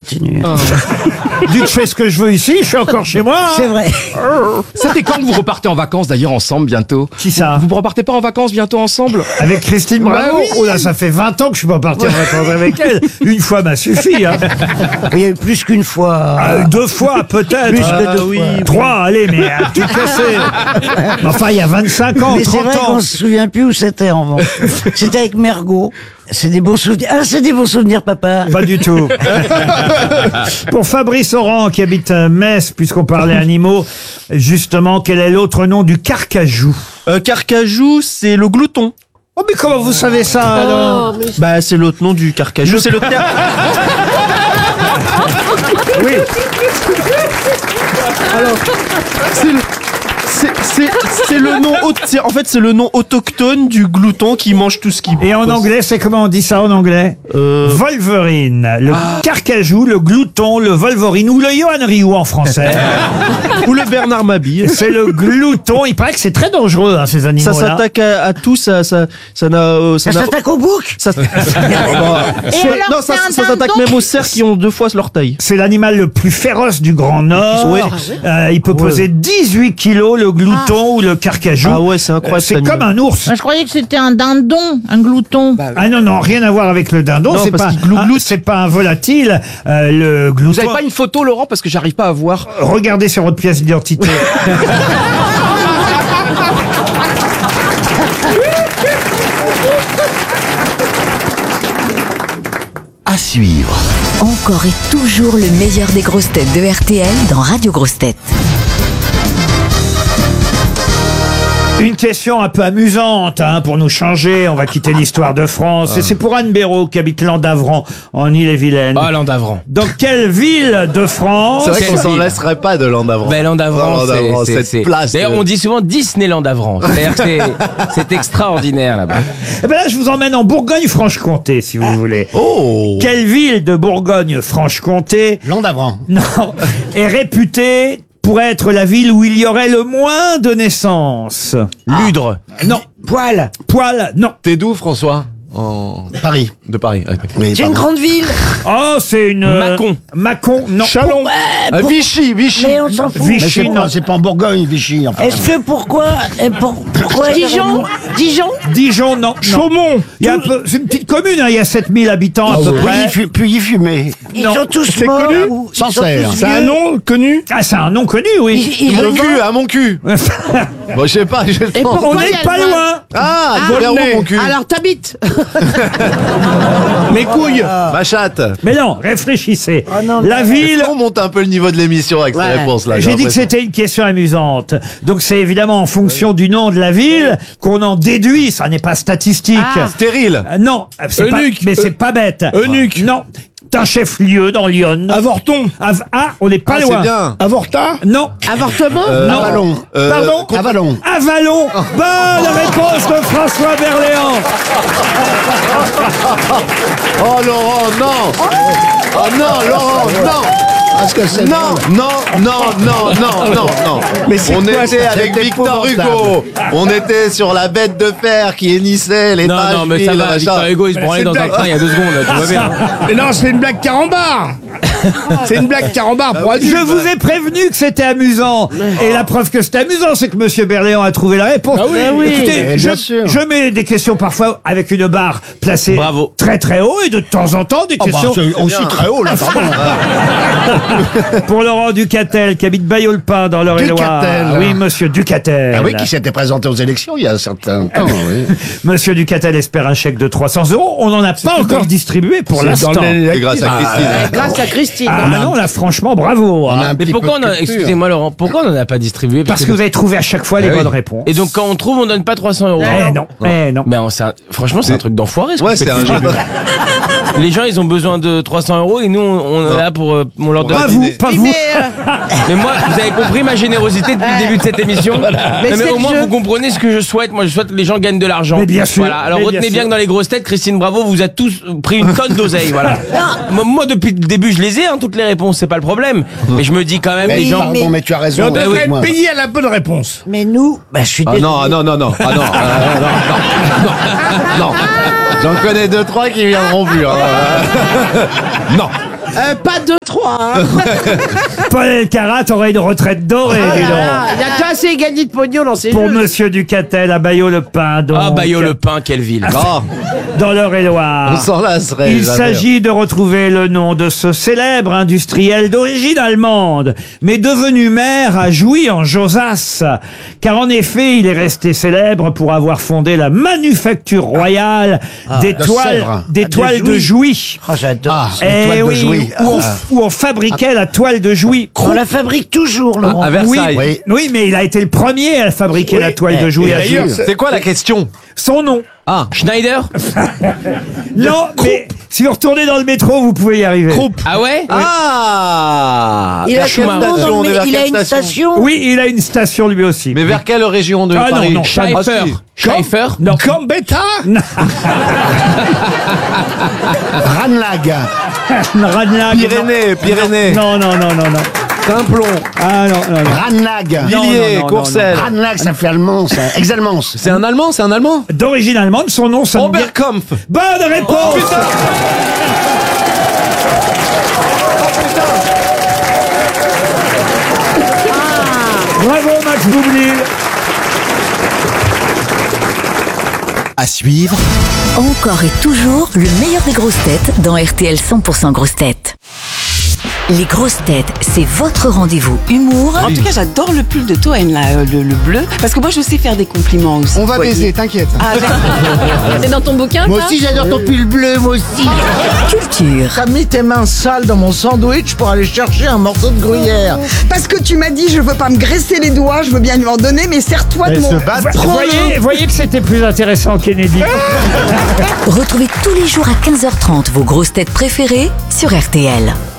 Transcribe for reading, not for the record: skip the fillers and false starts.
continue. Dites, je fais ce que je veux ici, je suis encore chez moi. C'est vrai. C'était quand que vous repartez en vacances d'ailleurs ensemble bientôt? Qui ça? Vous repartez pas en vacances bientôt ensemble? Avec Christine Bravo. oui. Oh là, ça fait 20 ans que je suis pas parti en vacances avec elle. Une fois m'a suffi. Hein. Il y a eu plus qu'une fois. 2 fois peut-être. Plus que 2 fois. 3, allez, mais à tout casser. Enfin, il y a 25 ans, Mais c'est 30 vrai ans. qu'on se souvient plus où c'était en revanche. C'était avec Mergot. C'est des bons souvenirs. Ah, c'est des bons souvenirs, papa. Pas du tout. Pour Fabrice Oran, qui habite Metz, puisqu'on parlait animaux, justement, quel est l'autre nom du carcajou? Carcajou, c'est le glouton. Oh, mais comment vous savez ça alors? Bah, c'est l'autre nom du carcajou. C'est le terme. Oui. Alors, c'est le nom. En fait, c'est le nom autochtone du glouton qui mange tout ce qui. Et en anglais, c'est comment on dit ça en anglais? Wolverine. Le carcajou, le glouton, le Wolverine, ou le Johan Rioux en français. Ou le Bernard Mabille. C'est le glouton. Il paraît que c'est très dangereux, hein, ces animaux-là. Ça s'attaque à tout. Ça s'attaque au bouc. Ça s'attaque même aux cerfs qui ont 2 fois leur taille. C'est l'animal le plus féroce du Grand Nord. Oui. Il peut peser 18 kilos, le glouton ou le carcajou. Ah ouais, c'est incroyable. C'est cet comme animal. un ours. Moi, je croyais que c'était un dindon, un glouton. Ah non, rien à voir avec le dindon. Non, C'est parce pas, qu'il glougloute. c'est pas un volatile. Le glouton. Vous avez pas une photo Laurent parce que j'arrive pas à voir. Regardez sur votre pièce d'identité. À suivre. Encore et toujours le meilleur des grosses têtes de RTL dans Radio Grosses Têtes. Une question un peu amusante, hein, pour nous changer. On va quitter l'histoire de France. Et c'est pour Anne Béraud qui habite Landavran, en Île-et-Vilaine. Ah, Landavran. Dans quelle ville de France? C'est vrai qu'on s'en laisserait pas de Landavran. Ben Landavran, cette place. D'ailleurs, on dit souvent Disneyland Landavran. C'est-à-dire que c'est extraordinaire là-bas. Eh ben là, je vous emmène en Bourgogne-Franche-Comté, si vous voulez. Oh. Quelle ville de Bourgogne-Franche-Comté, Landavran. non, est réputée pour être la ville où il y aurait le moins de naissances? Ludre. Non. Poil. Poil, non. T'es d'où, François? Paris. De Paris. Oui, C'est une pardon. grande ville. Oh, c'est une... Mâcon. Mâcon, non. Chalon. Vichy. Mais on s'en fout. Mais Vichy, non. c'est pas en Bourgogne, Vichy. Enfin. Est-ce que pourquoi Dijon. Dijon, non. Chaumont. Il y a un peu, c'est une petite commune, hein, il y a 7000 habitants à peu près. Puis y fumer. Ils Non. sont tous morts. Ou ils sont Sancerre. tous C'est un vieux. nom connu. Ah, c'est un nom connu, oui. Mon cul, à mon cul. Bon, je sais pas, je pense. On Pourquoi il y n'est a pas le moins- loin. Ah, vers où, mon cul? Alors t'habites. Mes couilles. Ma chatte. Mais non, réfléchissez. non, La ville... On monte un peu le niveau de l'émission avec ces réponses là. J'ai dit que c'était une question amusante. Donc c'est évidemment en fonction du nom de la ville qu'on en déduit. Ça n'est pas statistique. Stérile. Non, c'est pas, Eunuque. mais c'est pas bête. Eunuque. Non, c'est un chef-lieu dans Lyon. Avorton. On n'est pas Ah, loin. c'est bien. Avorta. Non. Avortement. Non. Avalon. Pardon. Avalon. Avalon. Bonne réponse de François Berléand. Oh Laurent, non. Oh non, Laurent, non. Parce que c'est Non. Mais c'est On quoi, était ça? avec C'est Victor épouvantable. Hugo. On était sur la bête de fer qui hennissait les Non, pages. non, mais ça va. Victor Hugo, il se branlait dans un train il y a 2 secondes. Tout va bien. Mais non, c'est une blague carambar. C'est une blague carambar pour adultes. Je vous ai prévenu que c'était amusant. Et la preuve que c'était amusant, c'est que Monsieur Berléand a trouvé la réponse. Ah oui. Écoutez, Eh, bien sûr. je mets des questions parfois avec une barre placée Bravo. très très haut et de temps en temps des Oh, bah, questions c'est aussi très haut, là, pardon. pour Laurent Ducatel qui habite Bailleul-le-Pin dans l'Eure-et-Loire. Ducatel. Oui, Monsieur Ducatel. Ah oui, qui s'était présenté aux élections il y a un certain temps, oui. Monsieur Ducatel espère un chèque de 300 €. On n'en a pas encore distribué pour C'est l'instant. dans les- C'est grâce à Christine. Grâce à Christine. Ah non, là franchement, bravo. On a hein. un Mais petit pourquoi peu de culture. excusez-moi Laurent, pourquoi on n'en a pas distribué? Parce que vous avez trouvé à chaque fois les bonnes réponses. Et donc quand on trouve, on donne pas 300 €. Eh non, eh non. Mais franchement, c'est un truc d'enfoiré. ce Ouais, qu'on fait. c'est un jeu. Les gens, ils ont besoin de 300 € et nous, on est là pour on leur donne. Pas vous, pas vous. Mais moi, vous avez compris ma générosité depuis le début de cette émission. Mais c'est au le moins, jeu. vous comprenez ce que je souhaite. Moi, je souhaite que les gens gagnent de l'argent. Mais bien sûr. Voilà. Alors Mais retenez bien bien sûr. que dans les grosses têtes, Christine Bravo vous a tous pris une tonne d'oseille. Voilà. Moi, depuis le début, je les ai, toutes les réponses, c'est pas le problème. Mais je me dis quand même, Mais les gens. pardon, mais tu as raison. Mais on devrait moi. Payé à la bonne réponse. Mais nous, je suis Ah désolé. non. Non. J'en connais 2-3 qui viendront plus. Hein. Non. Pas 2, 3. Hein. Paul Elkarat aurait une retraite dorée, dis donc. Il a déjà assez gagné de pognon dans ses Pour jeux. Monsieur Ducatel à Bayeux-le-Pin. donc. Ah, Bayeux-le-Pin, quelle ville. Dans l'Eure-et-Loire. On s'en lasserait. Il jamais. s'agit de retrouver le nom de ce célèbre industriel d'origine allemande, mais devenu maire à Jouy en Josas. Car en effet, il est resté célèbre pour avoir fondé la manufacture royale des toiles de Jouy. Oh, j'adore. Eh oui, où on fabriquait la toile de Jouy. On la fabrique toujours, Laurent. À Versailles. Oui, oui, mais il a été le premier à fabriquer la toile de Jouy à d'ailleurs, Jouy. C'est quoi la question? Son nom. Schneider? Non, mais si vous retournez dans le métro, vous pouvez y arriver. Ah ouais? Ah. Il a, Vers quelle son nom dans station? On le- est vers il a quelle une station. Oui, il a une station lui aussi. Mais vers quelle région de Ah, non, Paris? non. Schaeffer. Schaeffer? Non. Gambetta. Ranlag. Ranlag. Pyrénées. Non, non, non, non, non. Simplon. Ah non, non, non. Ranlag. Non, Villiers, non, non, Courcelles. Ranlag, ça fait allemand, ça. Exalmans. C'est un Allemand, D'origine allemande, son nom sonne bien. Oberkampf. Bonne réponse. Bravo Max Boublil. À suivre, Encore et toujours le meilleur des grosses têtes dans RTL 100% grosses têtes. Les grosses têtes, c'est votre rendez-vous humour, En tout cas, j'adore le pull de Toen, là, le bleu. Parce que moi, je sais faire des compliments aussi. On va baiser, t'inquiète. Ah, c'est dans ton bouquin, Moi aussi, j'adore ton pull bleu, moi aussi. culture, T'as mis tes mains sales dans mon sandwich pour aller chercher un morceau de gruyère. Parce que tu m'as dit, je veux pas me graisser les doigts, je veux bien lui en donner, mais serre-toi de Elle mon... se bat trop. Voyez que c'était plus intéressant Kennedy. retrouvez tous les jours à 15h30 vos grosses têtes préférées sur RTL.